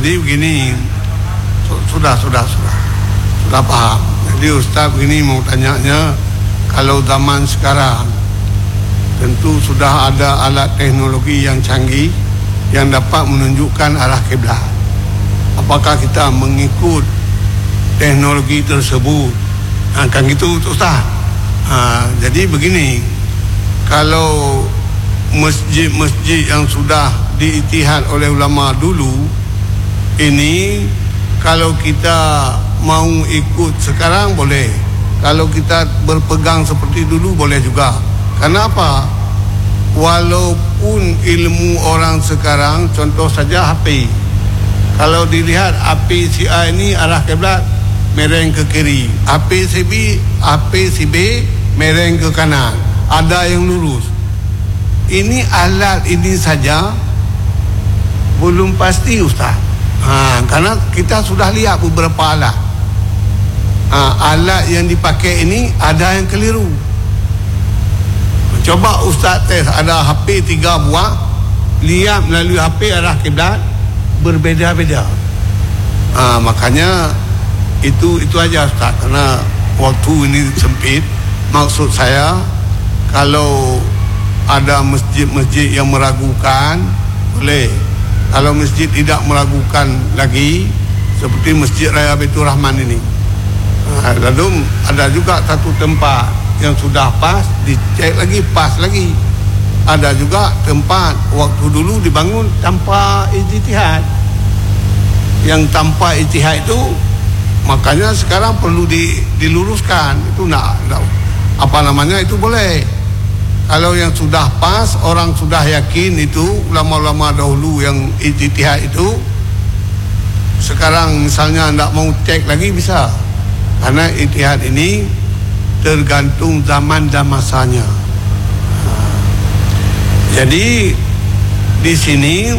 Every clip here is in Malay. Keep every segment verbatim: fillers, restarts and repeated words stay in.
jadi begini, sudah sudah sudah sudah paham. Jadi Ustaz begini mau tanyanya, kalau zaman sekarang tentu sudah ada alat teknologi yang canggih yang dapat menunjukkan arah kiblat. Apakah kita mengikut teknologi tersebut? Nah, kan gitu Ustaz. Ha, jadi begini, kalau masjid-masjid yang sudah diijtihad oleh ulama dulu ini, kalau kita mau ikut sekarang boleh, kalau kita berpegang seperti dulu boleh juga. Kenapa? Walaupun ilmu orang sekarang, contoh saja H P, kalau dilihat H P si A ini arah kiblat mereng ke kiri, H P si B H P si B mereng ke kanan, ada yang lurus. Ini alat ini saja belum pasti Ustaz. Ha, karena kita sudah lihat beberapa alat. Ha, alat yang dipakai ini ada yang keliru. Coba Ustaz tes, ada H P tiga buah, lihat melalui H P arah kiblat berbeza-beza. Ha, makanya itu itu aja Ustaz, karena waktu ini sempit. Maksud saya, kalau ada masjid-masjid yang meragukan, boleh. Kalau masjid tidak meragukan lagi, seperti Masjid Raya Baitur Rahman ini, ha, lalu ada juga satu tempat yang sudah pas, dicek lagi, pas lagi. Ada juga tempat waktu dulu dibangun tanpa ijtihad. Yang tanpa ijtihad itu, makanya sekarang perlu di, diluruskan. Itu nak, nak apa namanya, itu boleh. Kalau yang sudah pas, orang sudah yakin itu, ulama-ulama dahulu yang ijtihad itu, sekarang misalnya tidak mau cek lagi bisa. Karena ijtihad ini tergantung zaman dan masanya. Jadi di sini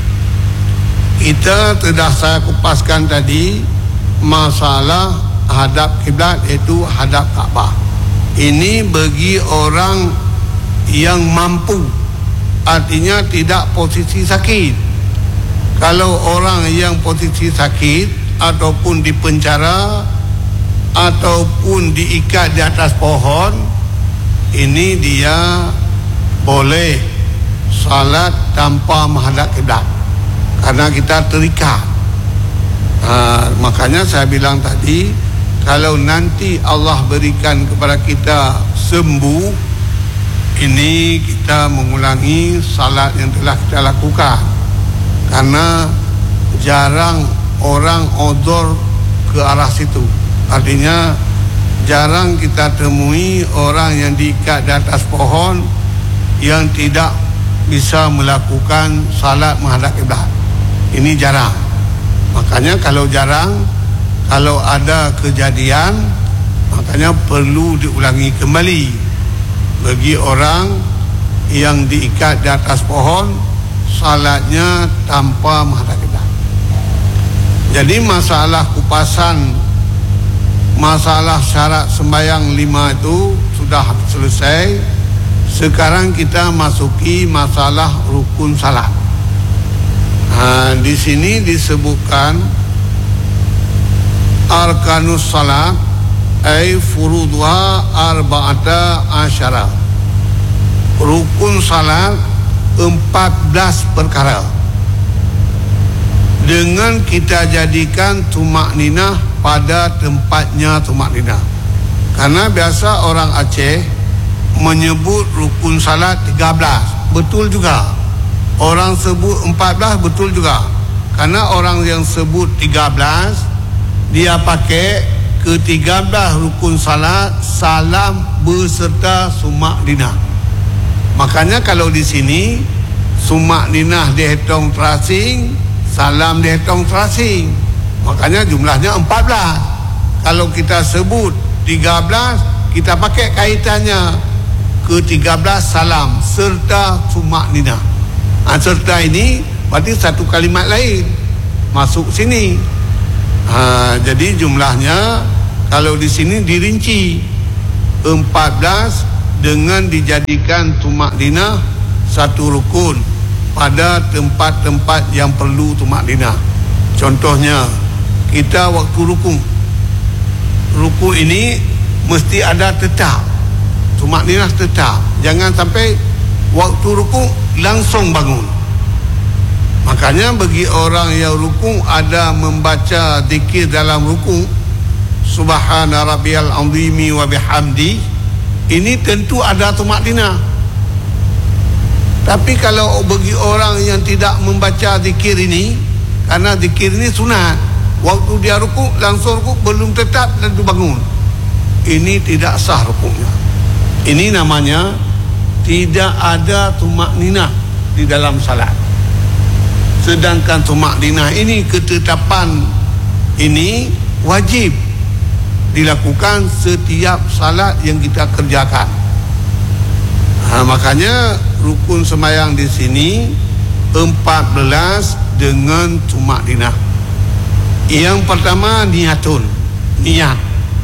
kita telah saya kupaskan tadi masalah hadap kiblat, iaitu hadap Kaabah. Ini bagi orang yang mampu, artinya tidak posisi sakit. Kalau orang yang posisi sakit ataupun dipenjara ataupun diikat di atas pohon, ini dia boleh salat tanpa menghadap kiblat karena kita terikat. Ha, makanya saya bilang tadi, kalau nanti Allah berikan kepada kita sembuh, ini kita mengulangi salat yang telah kita lakukan. Karena jarang orang odor ke arah situ. Artinya jarang kita temui orang yang diikat di atas pohon yang tidak bisa melakukan salat menghadap kiblat. Ini jarang. Makanya kalau jarang, kalau ada kejadian, makanya perlu diulangi kembali. Bagi orang yang diikat di atas pohon, salatnya tanpa menghadap kiblat. Jadi masalah kupasan, masalah syarat sembahyang lima itu sudah selesai. Sekarang kita masuki masalah rukun salat. Ha, di sini disebutkan arkanus salat ay furudha arba'ata asyara. Rukun salat empat belas perkara. Dengan kita jadikan tumakninah pada tempatnya tumakninah. Karena biasa orang Aceh menyebut rukun salat tiga belas, betul juga. Orang sebut empat belas, betul juga. Karena orang yang sebut tiga belas, dia pakai ke tiga belas rukun salat salam beserta sumakninah. Makanya kalau di sini sumakninah dihitung terasing, salam dihitung terasing. Makanya jumlahnya empat belas. Kalau kita sebut tiga belas, kita pakai kaitannya ke tiga belas salam serta sumakninah. Ha, serta ini berarti satu kalimat lain masuk sini. Ha, jadi jumlahnya kalau di sini dirinci empat belas dengan dijadikan tumakninah satu rukun pada tempat-tempat yang perlu tumakninah. Contohnya, kita waktu rukuk, rukuk ini mesti ada tetap, tumakninah tetap. Jangan sampai waktu rukuk langsung bangun. Makanya bagi orang yang rukuk ada membaca zikir dalam rukuk, Subhana rabbiyal azimi wa bihamdi, ini tentu ada tumakninah. Tapi kalau bagi orang yang tidak membaca zikir ini, karena zikir ini sunat, waktu dia rukuk langsung rukuk belum tetap dan bangun, ini tidak sah rukuknya. Ini namanya tidak ada tumakninah di dalam salat. Sedangkan tumakninah ini, ketetapan ini wajib dilakukan setiap salat yang kita kerjakan. Ha, makanya rukun sembahyang di sini empat belas dengan tumakninah. Yang pertama niatun, niat.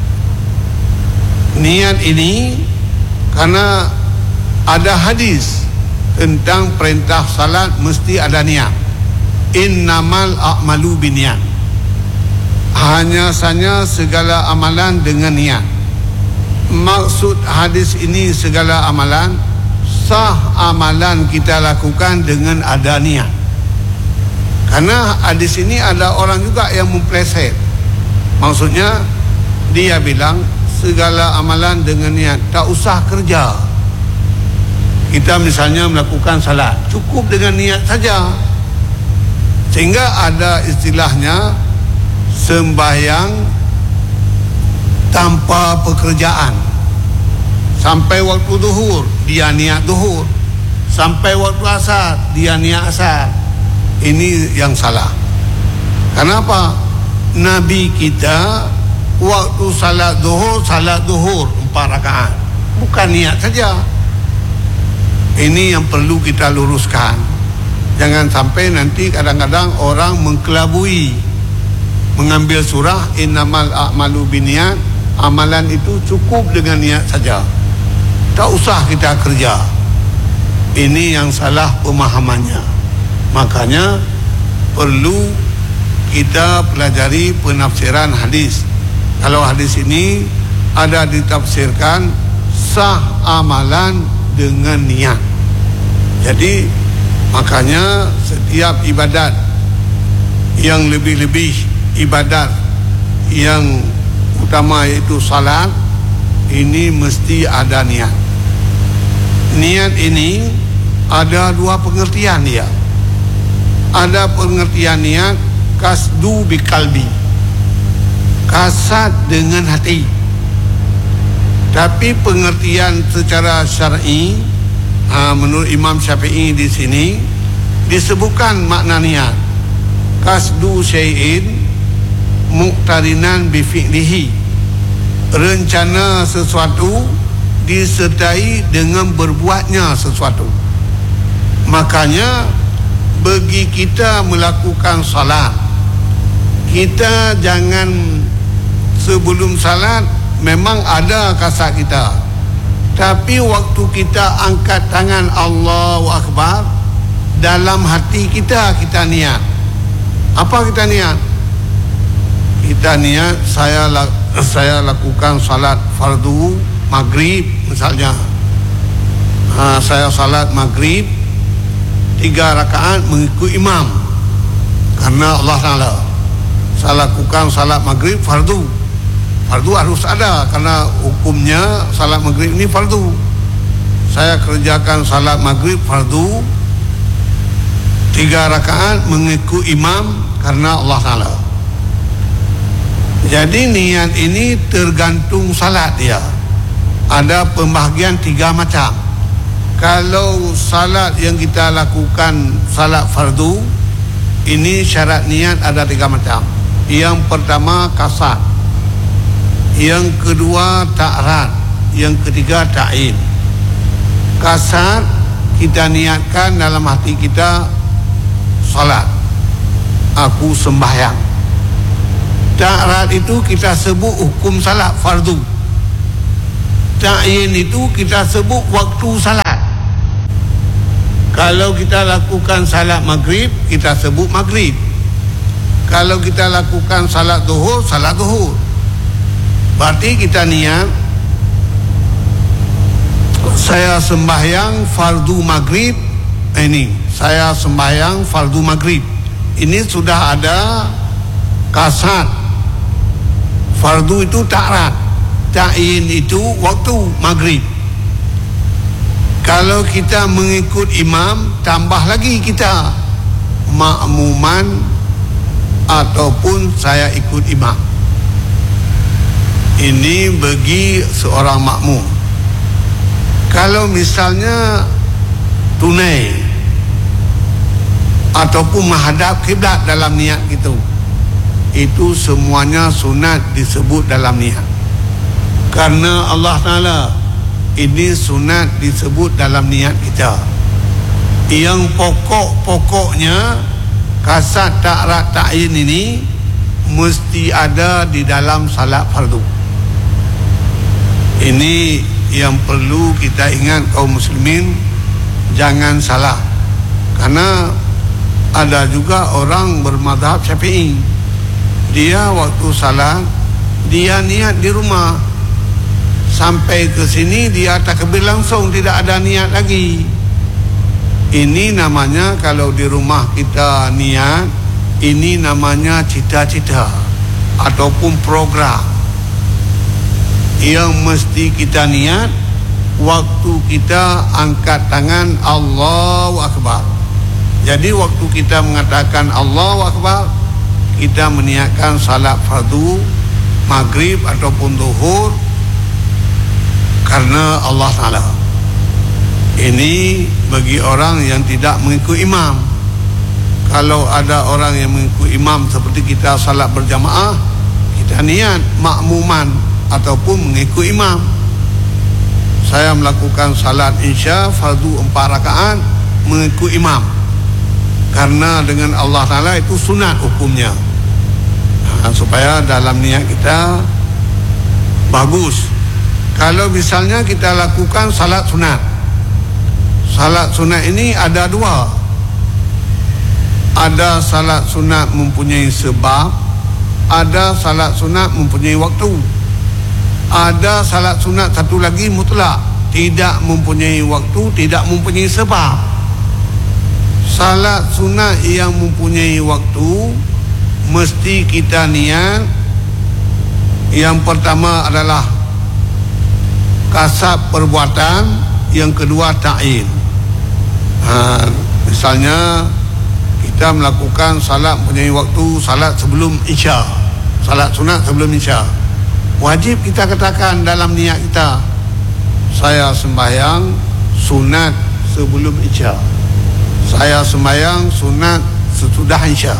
Niat ini karena ada hadis tentang perintah salat mesti ada niat. Innamal a'malu binniat. Hanya saja segala amalan dengan niat. Maksud hadis ini segala amalan, sah amalan kita lakukan dengan ada niat. Karena hadis ini ada orang juga yang mempleset. Maksudnya dia bilang segala amalan dengan niat, tak usah kerja. Kita misalnya melakukan salat, cukup dengan niat saja. Sehingga ada istilahnya sembahyang tanpa pekerjaan. Sampai waktu zuhur dia niat zuhur, sampai waktu asar dia niat asar. Ini yang salah. Kenapa? Nabi kita waktu salat zuhur, salat zuhur empat rakaat, bukan niat saja. Ini yang perlu kita luruskan. Jangan sampai nanti kadang-kadang orang mengkelabui, mengambil surah innamal a'malu binniat, amalan itu cukup dengan niat saja, tak usah kita kerja. Ini yang salah pemahamannya. Makanya perlu kita pelajari penafsiran hadis. Kalau hadis ini ada ditafsirkan sah amalan dengan niat. Jadi makanya setiap ibadat yang lebih-lebih ibadat yang utama yaitu salat, ini mesti ada niat. Niat ini ada dua pengertian dia. Ada pengertian niat kasdu bi kalbi, kasat dengan hati. Tapi pengertian secara syar'i, ha, menurut Imam Syafi'i di sini disebutkan makna niat kasdu syai'in muqtarinan bi fi'lihi, rencana sesuatu disertai dengan berbuatnya sesuatu. Makanya bagi kita melakukan salat, kita jangan sebelum salat memang ada kasat kita, tapi waktu kita angkat tangan Allahu Akbar, dalam hati kita kita niat. Apa kita niat? Kita niat saya saya lakukan salat fardu maghrib misalnya. Ha, saya salat maghrib tiga rakaat mengikut imam karena Allah Taala. Saya lakukan salat maghrib fardu. Fardu harus ada karena hukumnya salat maghrib ini fardu. Saya kerjakan salat maghrib fardu tiga rakaat mengikut imam karena Allah Taala. Jadi niat ini tergantung salat dia. Ada pembahagian tiga macam. Kalau salat yang kita lakukan salat fardu, ini syarat niat ada tiga macam. Yang pertama kasat, yang kedua ta'rad, yang ketiga ta'in. Kasat kita niatkan dalam hati kita salat, aku sembahyang. Ta'rad itu kita sebut hukum salat fardu. Ta'in itu kita sebut waktu salat. Kalau kita lakukan salat maghrib, kita sebut maghrib. Kalau kita lakukan salat zuhur, salat zuhur, berarti kita niat saya sembahyang fardu maghrib. Ini saya sembahyang fardu maghrib. Ini sudah ada kasat. Fardu itu ta'rat, ta'in itu waktu maghrib. Kalau kita mengikut imam, tambah lagi kita makmuman ataupun saya ikut imam. Ini bagi seorang makmum. Kalau misalnya tunai ataupun menghadap kiblat dalam niat gitu, itu semuanya sunat disebut dalam niat. Karena Allah Ta'ala, ini sunat disebut dalam niat kita. Yang pokok-pokoknya kasat ta'rat ta'in ini mesti ada di dalam salat fardu. Ini yang perlu kita ingat kaum muslimin, jangan salah. Karena ada juga orang bermadzhab Syafi'i, dia waktu salat dia niat di rumah, sampai ke sini dia takbir langsung, tidak ada niat lagi. Ini namanya kalau di rumah kita niat, ini namanya cita-cita ataupun program yang mesti kita niat waktu kita angkat tangan Allahu Akbar. Jadi waktu kita mengatakan Allahu Akbar, kita meniatkan salat fardu maghrib ataupun zuhur karena Allah Ta'ala. Ini bagi orang yang tidak mengikut imam. Kalau ada orang yang mengikut imam seperti kita salat berjamaah, kita niat makmuman ataupun mengikut imam. Saya melakukan salat isya fardu empat rakaat mengikut imam, karena dengan Allah Ta'ala itu sunat hukumnya. Nah, supaya dalam niat kita bagus. Kalau misalnya kita lakukan salat sunat, salat sunat ini ada dua. Ada salat sunat mempunyai sebab, ada salat sunat mempunyai waktu. Ada salat sunat satu lagi mutlak, tidak mempunyai waktu, tidak mempunyai sebab. Salat sunat yang mempunyai waktu mesti kita niat. Yang pertama adalah kasab perbuatan, yang kedua ta'in. Ha, misalnya kita melakukan salat mempunyai waktu, salat sebelum isya, salat sunat sebelum isya, wajib kita katakan dalam niat kita, saya sembahyang sunat sebelum isya, saya sembahyang sunat sesudah isya.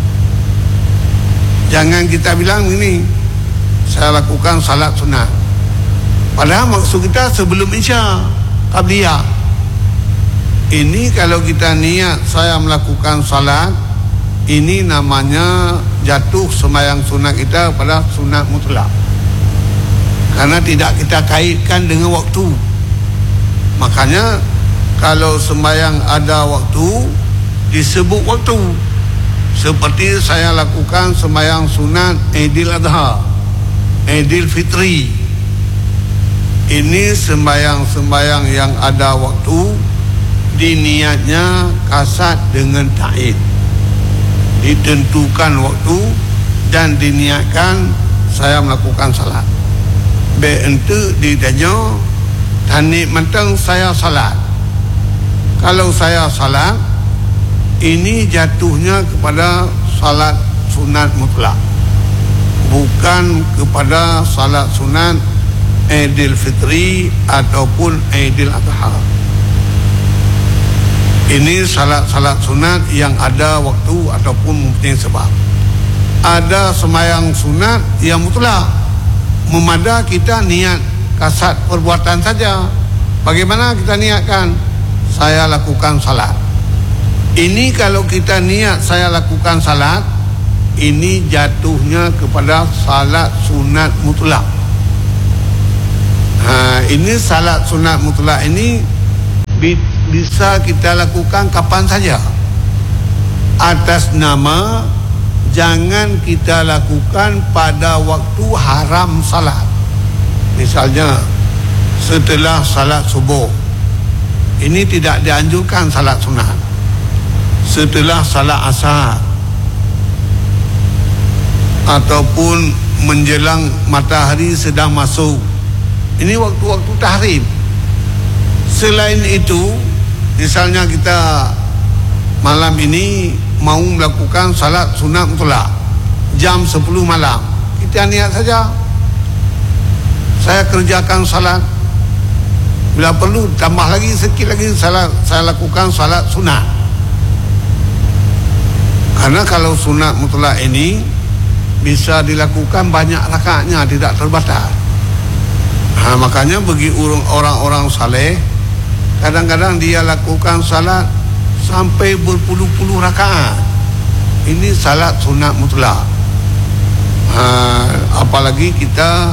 Jangan kita bilang ini saya lakukan salat sunat, padahal maksud kita sebelum isya, qabliyah. Ini kalau kita niat saya melakukan salat, ini namanya jatuh sembahyang sunat kita pada sunat mutlak, karena tidak kita kaitkan dengan waktu. Makanya kalau sembahyang ada waktu, disebut waktu. Seperti saya lakukan sembahyang sunat Idul Adha, Idul Fitri. Ini sembahyang-sembahyang yang ada waktu, diniatnya kasat dengan ta'id, ditentukan waktu dan diniatkan saya melakukan salat. Be ente ditanya tanik mentang saya salat. Kalau saya salat, ini jatuhnya kepada salat sunat mutlak, bukan kepada salat sunat Idul Fitri ataupun Idul Adha. Ini salat-salat sunat yang ada waktu ataupun mempunyai sebab. Ada sembahyang sunat yang mutlak, memada kita niat kasat perbuatan saja. Bagaimana kita niatkan? Saya lakukan salat. Ini kalau kita niat saya lakukan salat, ini jatuhnya kepada salat sunat mutlak. Ha, ini salat sunat mutlak ini bisa kita lakukan kapan saja, atas nama jangan kita lakukan pada waktu haram salat. Misalnya setelah salat subuh, ini tidak dianjurkan salat sunat. Setelah salat asar ataupun menjelang matahari sedang masuk, ini waktu-waktu tahrim. Selain itu, misalnya kita malam ini mau melakukan salat sunat mutlak jam sepuluh malam, kita niat saja, saya kerjakan salat, bila perlu tambah lagi sikit lagi salat, saya lakukan salat sunat. Karena kalau sunat mutlak ini bisa dilakukan banyak rakaatnya, tidak terbatas. Ha, makanya bagi orang-orang saleh, kadang-kadang dia lakukan salat sampai berpuluh-puluh rakaat. Ini salat sunat mutlak. Ha, apalagi kita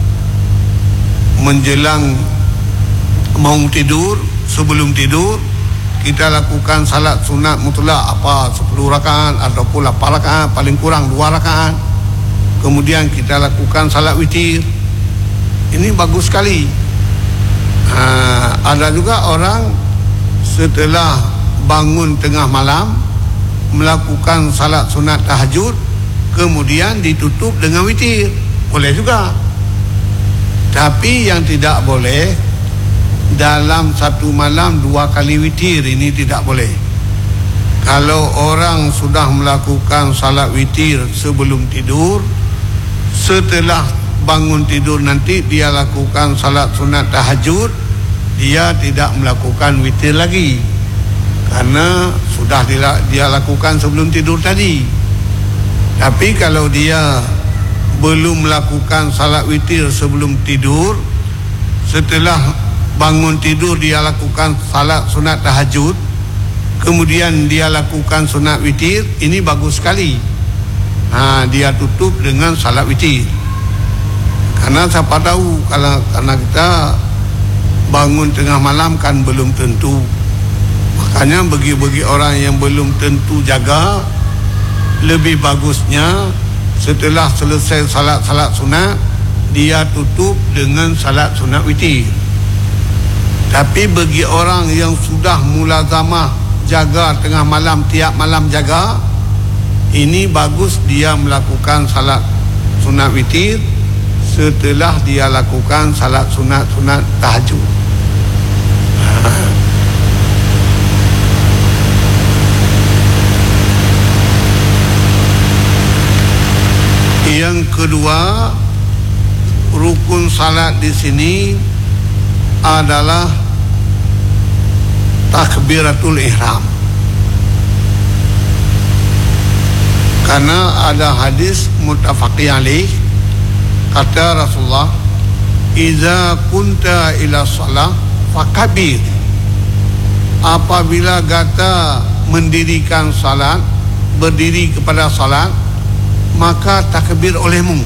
menjelang mau tidur, sebelum tidur kita lakukan salat sunat mutlak apa sepuluh rakaat ataupun lapan rakaat, paling kurang dua rakaat. Kemudian kita lakukan salat witir. Ini bagus sekali. Ha, ada juga orang setelah bangun tengah malam melakukan salat sunat tahajud, kemudian ditutup dengan witir. Boleh juga. Tapi yang tidak boleh dalam satu malam dua kali witir, ini tidak boleh. Kalau orang sudah melakukan salat witir sebelum tidur, setelah bangun tidur nanti dia lakukan salat sunat tahajud, dia tidak melakukan witir lagi, karena sudah dia, dia lakukan sebelum tidur tadi. Tapi kalau dia belum melakukan salat witir sebelum tidur, setelah bangun tidur dia lakukan salat sunat tahajud, kemudian dia lakukan sunat witir, ini bagus sekali. Ha, dia tutup dengan salat witir. Karena siapa tahu, kalau karena kita bangun tengah malam kan belum tentu. Makanya bagi-bagi orang yang belum tentu jaga, lebih bagusnya setelah selesai salat-salat sunat, dia tutup dengan salat sunat witir. Tapi bagi orang yang sudah mulazamah jaga tengah malam, tiap malam jaga, ini bagus dia melakukan salat sunat witir setelah dia lakukan salat sunat-sunat tahajud. Yang kedua, rukun salat di sini adalah takbiratul ihram. Karena ada hadis muttafaqi alaih, kata Rasulullah, "Iza kunta ila shalah fakabir." Apabila kata mendirikan salat, berdiri kepada salat, maka takbir olehmu.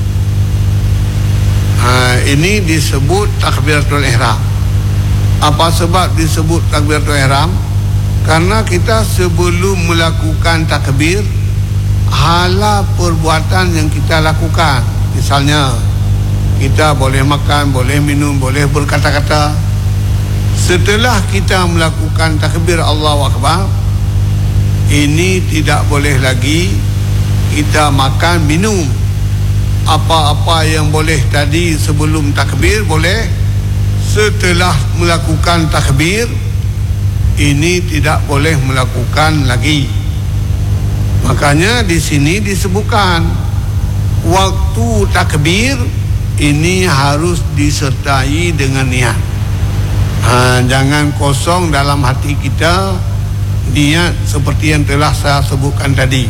Ha, ini disebut takbiratul ihram. Apa sebab disebut takbiratul ihram? Karena kita sebelum melakukan takbir, hala perbuatan yang kita lakukan. Misalnya kita boleh makan, boleh minum, boleh berkata-kata. Setelah kita melakukan takbir Allahu Akbar, ini tidak boleh lagi kita makan, minum. Apa-apa yang boleh tadi sebelum takbir boleh, setelah melakukan takbir ini tidak boleh melakukan lagi. Makanya di sini disebutkan waktu takbir ini harus disertai dengan niat. Ha, jangan kosong dalam hati kita niat seperti yang telah saya sebutkan tadi.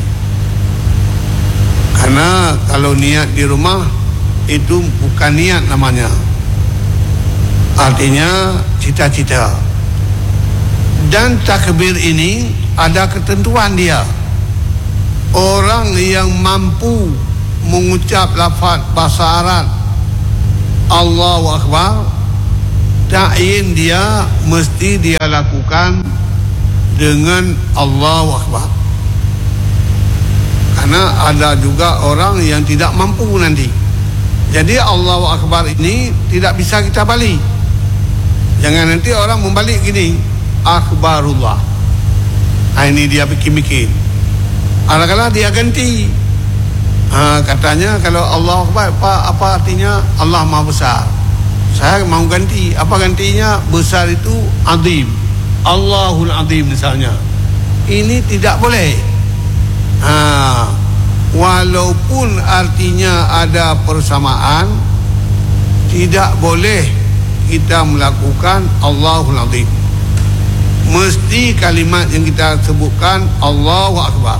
Karena kalau niat di rumah itu bukan niat namanya, artinya cita-cita. Dan takbir ini ada ketentuan dia. Orang yang mampu mengucap lafaz bahasa Arab Allahu Akbar, ta'yin dia mesti dia lakukan dengan Allahu Akbar. Karena ada juga orang yang tidak mampu nanti. Jadi Allahu Akbar ini tidak bisa kita balik. Jangan nanti orang membalik gini, Akbarullah. Nah, ini dia mikir-mikir. Kadang-kadang dia ganti. Ha, katanya kalau Allah Akbar, apa, apa artinya? Allah Maha Besar. Saya mau ganti. Apa gantinya? Besar itu azim. Allahul Azim misalnya. Ini tidak boleh. Ha, walaupun artinya ada persamaan, tidak boleh kita melakukan Allahul Azim. Mesti kalimat yang kita sebutkan Allahu Akbar.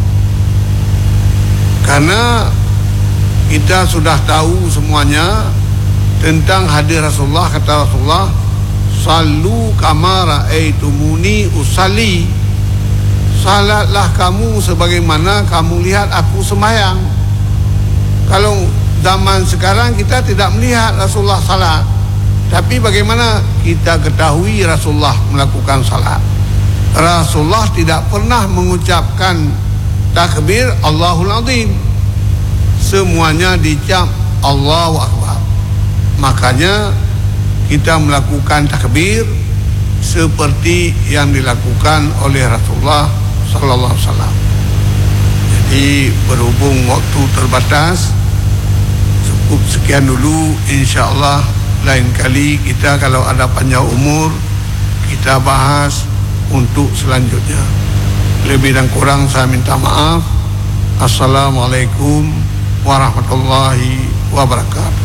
Karena kita sudah tahu semuanya tentang hadir Rasulullah. Kata Rasulullah, sallu kama ra'aitumuni usalli. Salatlah kamu sebagaimana kamu lihat aku sembahyang. Kalau zaman sekarang kita tidak melihat Rasulullah salat, tapi bagaimana kita ketahui Rasulullah melakukan salat? Rasulullah tidak pernah mengucapkan takbir Allahul Azim. Semuanya dicap Allahu Akbar. Makanya kita melakukan takbir seperti yang dilakukan oleh Rasulullah sallallahu alaihi wasallam. Jadi berhubung waktu terbatas, cukup sekian dulu. Insyaallah lain kali kita kalau ada panjang umur kita bahas untuk selanjutnya. Lebih dan kurang saya minta maaf. Assalamualaikum warahmatullahi wabarakatuh.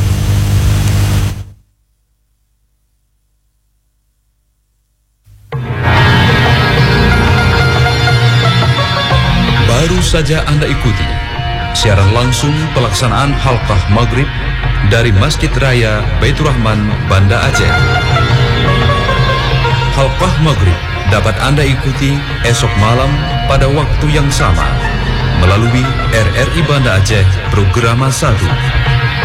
Baru saja Anda ikuti siaran langsung pelaksanaan halqah maghrib dari Masjid Raya Baitur Rahman, Banda Aceh. Halqah maghrib dapat Anda ikuti esok malam pada waktu yang sama melalui R R I Banda Aceh Programa satu.